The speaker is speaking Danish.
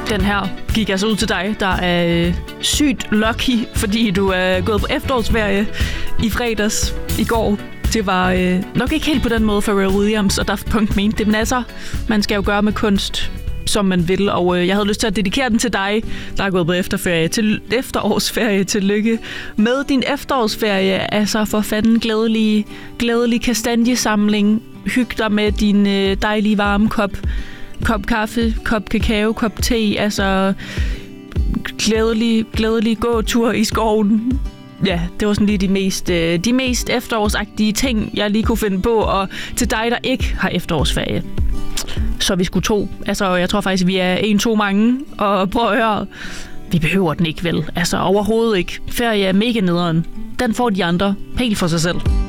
Den her gik altså ud til dig, der er sygt lucky, fordi du er gået på efterårsferie i fredags i går. Det var nok ikke helt på den måde, Pharrell Williams og Daft Punk mente det, men altså, man skal jo gøre med kunst, som man vil, og jeg havde lyst til at dedikere den til dig, der er gået på efterårsferie. Tillykke med din efterårsferie. Altså for fanden glædelig kastanjesamling. Hyg dig med din dejlige varme kop kaffe, kop kakao, kop te. Altså glædelig gåtur i skoven. Ja, det var sådan lige de mest efterårsagtige ting, jeg lige kunne finde på. Og til dig, der ikke har efterårsferie, så vi skulle 2. Altså, jeg tror faktisk, vi er 1-2 mange. Og prøv at høre, vi behøver den ikke, vel? Altså, overhovedet ikke. Ferie er mega nederen. Den får de andre helt for sig selv.